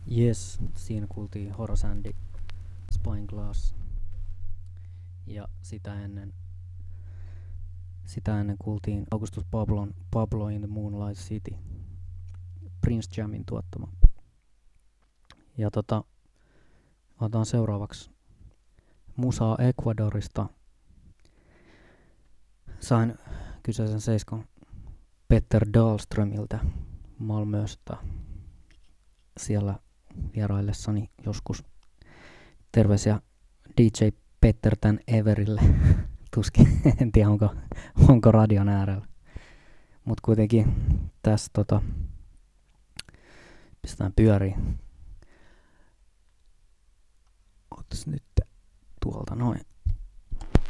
Yes, siinä kuultiin Horace Andy, Spyglass ja sitä ennen kuultiin Augustus Pablon Pablo in the Moonlight City, Prince Jamin tuottama. Ja otan seuraavaksi musaa Ecuadorista. Sain kyseisen seiskon Petter Dahlströmiltä Malmöstä siellä vieraillessani joskus. Terveisiä DJ Petter tän Everille. Tuskin, en tiedä onko radion äärellä. Mut kuitenkin tässä pistetään pyöriin. Otas nyt tuolta noin.